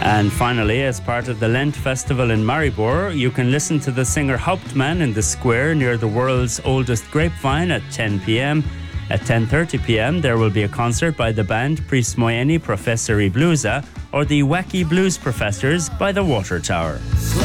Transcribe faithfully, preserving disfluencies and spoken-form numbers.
And finally, as part of the Lent Festival in Maribor, you can listen to the singer Hauptmann in the square near the world's oldest grapevine at ten p.m. At ten thirty p.m, there will be a concert by the band Prismoyeni Professori Bluza or the Wacky Blues Professors by the Water Tower.